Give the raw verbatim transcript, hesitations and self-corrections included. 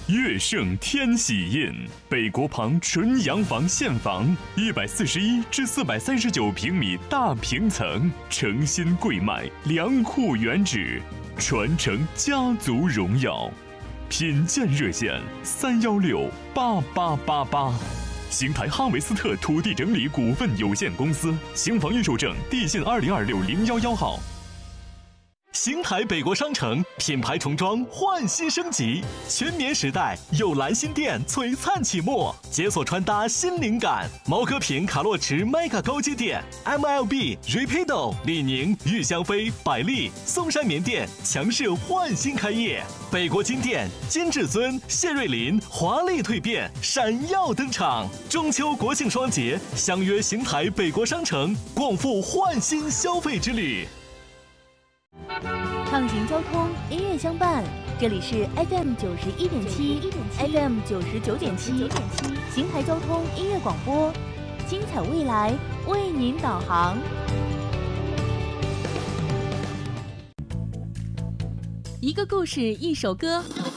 乐盛天喜印，北国旁纯洋房现房，一百四十一至四百三十九平米大平层，诚心贵卖，良库原址，传承家族荣耀。品鉴热线三幺六八八八八。邢台哈维斯特土地整理股份有限公司，邢房预售证地信二零二六零幺幺号。 邢台北国商城品牌重装焕新升级，全棉时代有蓝新店璀璨启幕，解锁穿搭新灵感。毛戈平卡洛驰 Mega 高阶店 ，M L B、Rapido、李宁、玉香飞、百丽、松山棉店强势焕新开业。北国金店、金至尊、谢瑞麟华丽蜕变，闪耀登场。中秋国庆双节，相约邢台北国商城，共赴焕新消费之旅。 畅行交通，音乐相伴。这里是 F M 九十一点七 ，F M 九十九点七，邢台交通音乐广播，精彩未来为您导航。一个故事，一首歌，